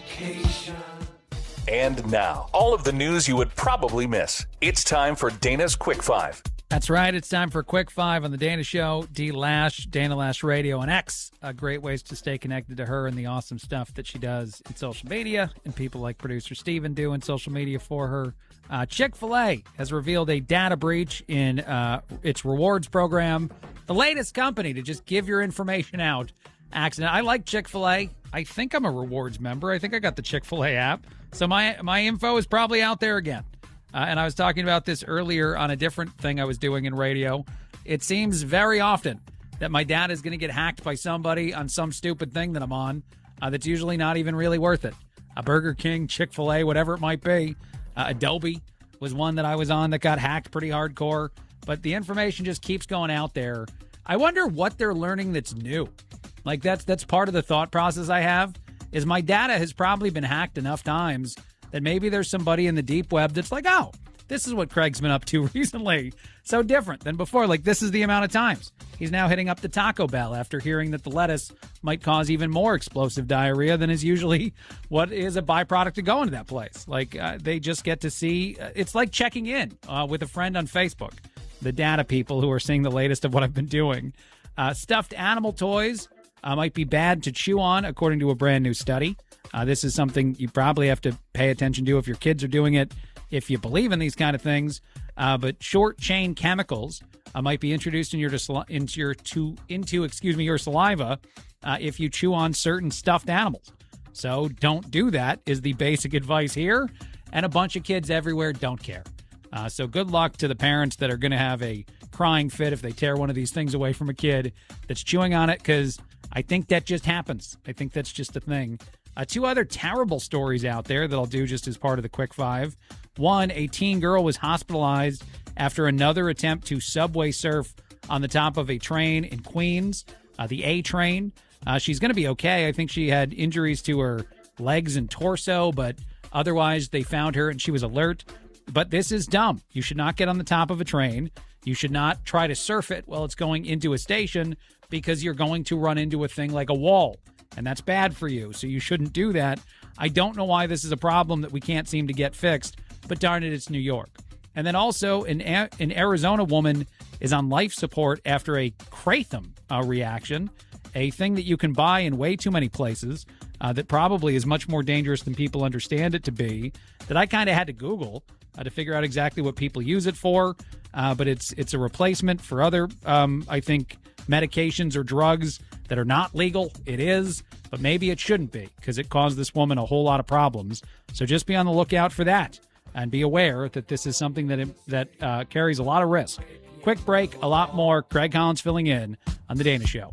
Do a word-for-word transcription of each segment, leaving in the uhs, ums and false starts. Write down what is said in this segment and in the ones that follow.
And now, all of the news you would probably miss. It's time for Dana's Quick Five. That's right. It's time for Quick Five on the Dana Show. D Lash, Dana Lash Radio, and X. Uh, great ways to stay connected to her and the awesome stuff that she does in social media, and people like producer Steven do in social media for her. Uh, Chick-fil-A has revealed a data breach in uh, its rewards program. The latest company to just give your information out. Accident. I like Chick-fil-A. I think I'm a rewards member. I think I got the Chick-fil-A app. So my my info is probably out there again. Uh, and I was talking about this earlier on a different thing I was doing in radio. It seems very often that my data is going to get hacked by somebody on some stupid thing that I'm on uh, that's usually not even really worth it. A Burger King, Chick-fil-A, whatever it might be. Uh, Adobe was one that I was on that got hacked pretty hardcore. But the information just keeps going out there. I wonder what they're learning that's new. Like, that's that's part of the thought process I have, is my data has probably been hacked enough times that maybe there's somebody in the deep web that's like, oh, this is what Craig's been up to recently. So different than before. Like, this is the amount of times he's now hitting up the Taco Bell after hearing that the lettuce might cause even more explosive diarrhea than is usually what is a byproduct of going to that place. Like, uh, they just get to see. Uh, it's like checking in uh, with a friend on Facebook. The data people who are seeing the latest of what I've been doing. Uh, stuffed animal toys Uh, might be bad to chew on, according to a brand new study. Uh, this is something you probably have to pay attention to if your kids are doing it, if you believe in these kind of things. Uh, but short chain chemicals uh, might be introduced in your into your to into excuse me your saliva uh, if you chew on certain stuffed animals. So don't do that is the basic advice here. And a bunch of kids everywhere don't care. Uh, so good luck to the parents that are going to have a crying fit if they tear one of these things away from a kid that's chewing on it, because I think that just happens. I think that's just a thing. Uh, two other terrible stories out there that I'll do just as part of the Quick Five. One, a teen girl was hospitalized after another attempt to subway surf on the top of a train in Queens, uh, the A train. Uh, she's going to be okay. I think she had injuries to her legs and torso, but otherwise they found her and she was alert. But this is dumb. You should not get on the top of a train. You should not try to surf it while it's going into a station, because you're going to run into a thing like a wall, and that's bad for you. So you shouldn't do that. I don't know why this is a problem that we can't seem to get fixed, but darn it, it's New York. And then also an, an Arizona woman is on life support after a kratom uh, reaction, a thing that you can buy in way too many places uh, that probably is much more dangerous than people understand it to be, that I kind of had to Google uh, to figure out exactly what people use it for. Uh, but it's it's a replacement for other, um, I think, medications or drugs that are not legal. It is, but maybe it shouldn't be, because it caused this woman a whole lot of problems. So just be on the lookout for that, and be aware that this is something that that uh, carries a lot of risk. Quick break, a lot more. Craig Collins filling in on The Dana Show.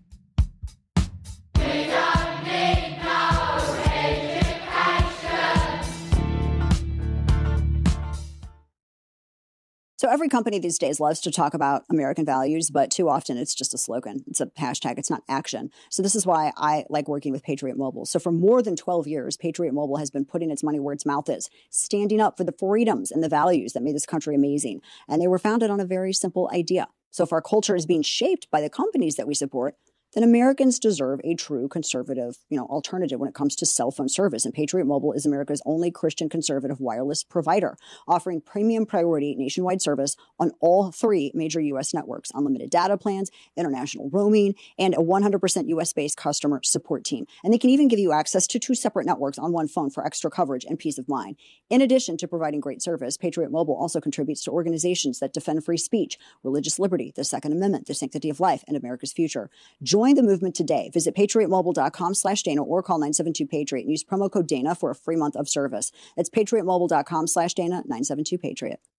So every company these days loves to talk about American values, but too often it's just a slogan. It's a hashtag. It's not action. So this is why I like working with Patriot Mobile. So for more than twelve years, Patriot Mobile has been putting its money where its mouth is, standing up for the freedoms and the values that made this country amazing. And they were founded on a very simple idea. So if our culture is being shaped by the companies that we support, then Americans deserve a true conservative, you know, alternative when it comes to cell phone service. And Patriot Mobile is America's only Christian conservative wireless provider, offering premium priority nationwide service on all three major U S networks, unlimited data plans, international roaming, and a one hundred percent U S-based customer support team. And they can even give you access to two separate networks on one phone for extra coverage and peace of mind. In addition to providing great service, Patriot Mobile also contributes to organizations that defend free speech, religious liberty, the Second Amendment, the sanctity of life, and America's future. Join the movement today. Visit patriotmobile.com slash Dana or call nine seven two Patriot and use promo code Dana for a free month of service. That's patriotmobile.com slash Dana, nine seven two Patriot.